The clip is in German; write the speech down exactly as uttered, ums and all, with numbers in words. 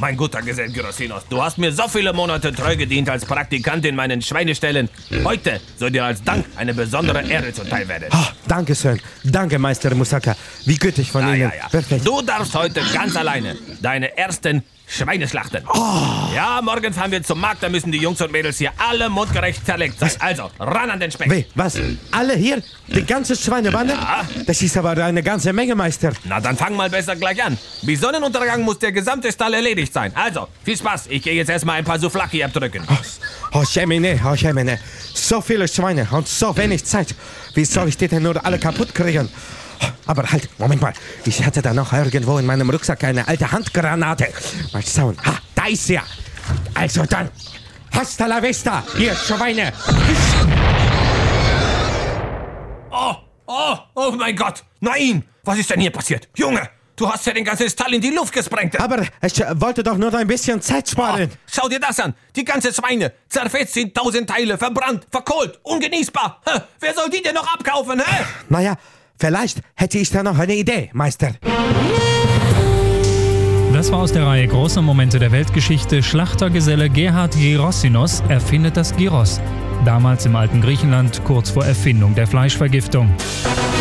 mein guter Gesell Gyrossinos, du hast mir so viele Monate treu gedient als Praktikant in meinen Schweineställen. Heute soll dir als Dank eine besondere Ehre zuteil werden. Oh, danke schön. Danke, Meister Musaka. Wie gütig von Ja, Ihnen. ja, ja. Perfekt. Du darfst heute ganz alleine deine ersten Schweine schlachten. Oh. Ja, morgen fahren wir zum Markt, da müssen die Jungs und Mädels hier alle mundgerecht zerlegt sein. Also, ran an den Speck. Weh, was? Alle hier? Die ganze Schweinebande? Ja. Das ist aber eine ganze Menge, Meister. Na, dann fang mal besser gleich an. Bis Sonnenuntergang muss der gesamte Stall erledigt sein. Also, viel Spaß. Ich gehe jetzt erstmal ein paar Souflaki abdrücken. Oh, oh Schemine, oh Schemine. So viele Schweine und so wenig Zeit. Wie soll ich die denn nur alle kaputt kriegen? Aber halt, Moment mal. Ich hatte da noch irgendwo in meinem Rucksack eine alte Handgranate. Mal schauen. Ha, da ist sie. Also dann, hasta la vista, ihr Schweine. Oh, oh, oh mein Gott. Nein, was ist denn hier passiert? Junge, du hast ja den ganzen Stall in die Luft gesprengt. Aber ich wollte doch nur ein bisschen Zeit sparen. Oh, schau dir das an. Die ganze Schweine. Zerfetzt in tausend Teile, verbrannt, verkohlt, ungenießbar. Hä, wer soll die denn noch abkaufen, hä? Naja, vielleicht hätte ich da noch eine Idee, Meister. Das war aus der Reihe Große Momente der Weltgeschichte. Schlachtergeselle Gerhard Gyrossinos erfindet das Gyros. Damals im alten Griechenland, kurz vor Erfindung der Fleischvergiftung.